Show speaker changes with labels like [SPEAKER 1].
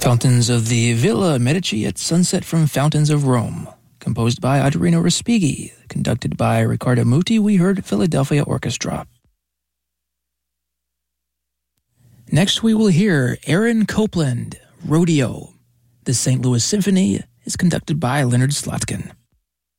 [SPEAKER 1] Fountains of the Villa Medici at Sunset from Fountains of Rome. Composed by Adriano Respighi, conducted by Riccardo Muti, we heard Philadelphia Orchestra. Next we will hear Aaron Copland, Rodeo. The St. Louis Symphony is conducted by Leonard Slotkin.